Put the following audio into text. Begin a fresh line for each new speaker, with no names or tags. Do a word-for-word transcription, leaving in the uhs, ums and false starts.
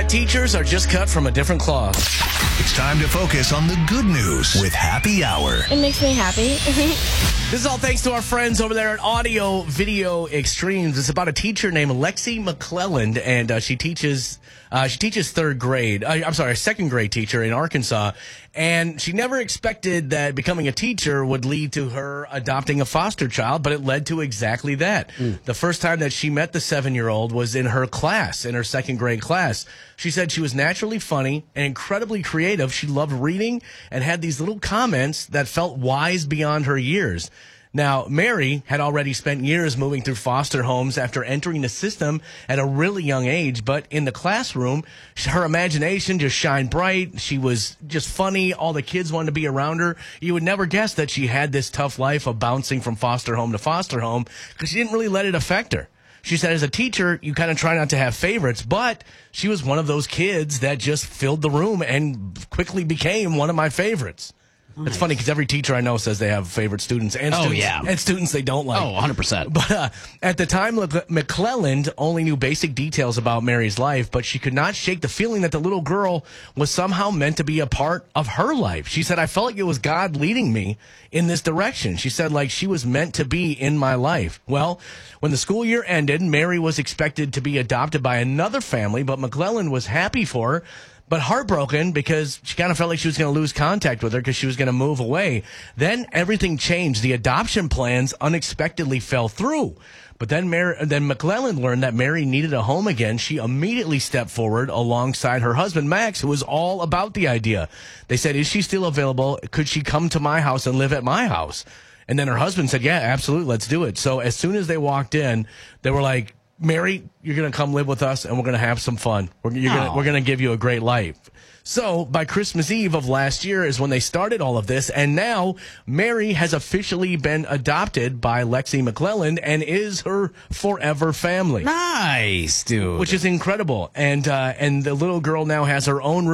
that teachers are just cut from a different cloth.
It's time to focus on the good news with Happy Hour.
It makes me happy.
This is all thanks to our friends over there at Audio Video Extremes. It's about a teacher named Lexi McClelland, and uh, she teaches uh, she teaches third grade. Uh, I'm sorry, a second grade teacher in Arkansas. And she never expected that becoming a teacher would lead to her adopting a foster child, but it led to exactly that. Mm. The first time that she met the seven-year-old was in her class, in her second grade class. She said she was naturally funny and incredibly creative. She loved reading and had these little comments that felt wise beyond her years. Now, Mary had already spent years moving through foster homes after entering the system at a really young age, but in the classroom, her imagination just shined bright. She was just funny. All the kids wanted to be around her. You would never guess that she had this tough life of bouncing from foster home to foster home because she didn't really let it affect her. She said as a teacher, you kind of try not to have favorites, but she was one of those kids that just filled the room and quickly became one of my favorites. Nice. It's funny because every teacher I know says they have favorite students and,
oh,
students,
yeah.
and students they don't like.
Oh, one hundred percent.
But uh, at the time, McClelland only knew basic details about Mary's life, but she could not shake the feeling that the little girl was somehow meant to be a part of her life. She said, I felt like it was God leading me in this direction. She said, like, she was meant to be in my life. Well, when the school year ended, Mary was expected to be adopted by another family, but McClelland was happy for her, but heartbroken because she kind of felt like she was going to lose contact with her because she was going to move away. Then everything changed. The adoption plans unexpectedly fell through. But then Mary, then McClelland learned that Mary needed a home again. She immediately stepped forward alongside her husband, Max, who was all about the idea. They said, is she still available? Could she come to my house and live at my house? And then her husband said, yeah, absolutely, let's do it. So as soon as they walked in, they were like, Mary, you're going to come live with us, and we're going to have some fun. We're, you're gonna, we're going to give you a great life. So by Christmas Eve of last year is when they started all of this, and now Mary has officially been adopted by Lexi McClelland and is her forever family.
Nice, dude.
Which is incredible. And uh, and the little girl now has her own